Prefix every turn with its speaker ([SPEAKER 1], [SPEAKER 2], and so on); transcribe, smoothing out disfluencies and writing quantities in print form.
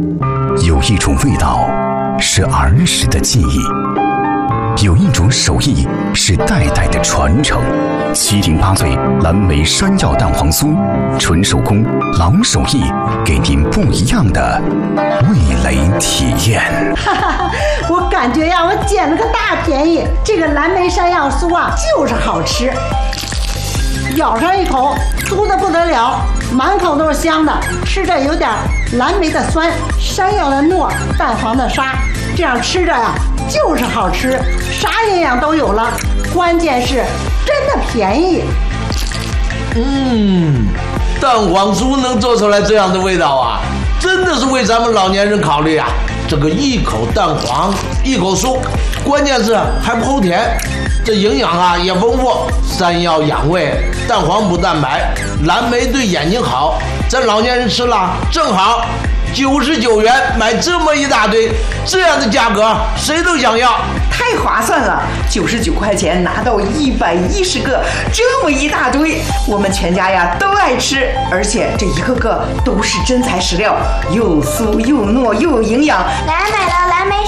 [SPEAKER 1] 有一种味道是儿时的记忆，有一种手艺是代代的传承。708岁蓝莓山药蛋黄酥，纯手工老手艺，给您不一样的味蕾体验。
[SPEAKER 2] 哈哈，我感觉呀，我捡了个大便宜。这个蓝莓山药酥啊，就是好吃，咬上一口，酥的不得了，满口都是香的，吃着有点蓝莓的酸，山药的糯，蛋黄的沙，这样吃着呀，就是好吃，啥营养都有了，关键是真的便宜。
[SPEAKER 3] 蛋黄酥能做出来这样的味道啊，真的是为咱们老年人考虑啊。这个一口蛋黄，一口酥，关键是还不齁甜，这营养啊也丰富。山药养胃，蛋黄补蛋白，蓝莓对眼睛好，咱老年人吃了正好。99元买这么一大堆，这样的价格谁都想要，
[SPEAKER 4] 太划算了！99块钱拿到110个，这么一大堆，我们全家呀都爱吃，而且这一个个都是真材实料，又酥又糯又有营养。
[SPEAKER 5] 来买了。